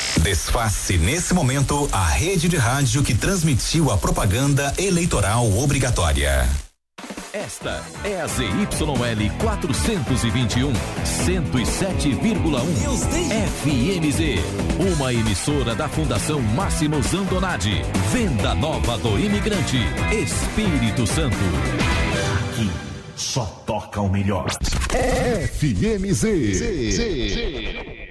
Desface nesse momento a rede de rádio que transmitiu a propaganda eleitoral obrigatória. Esta é a ZYL 421, 107,1 FMZ, uma emissora da Fundação Máximo Zandonati, Venda Nova do Imigrante, Espírito Santo. Aqui só toca o melhor. FMZ.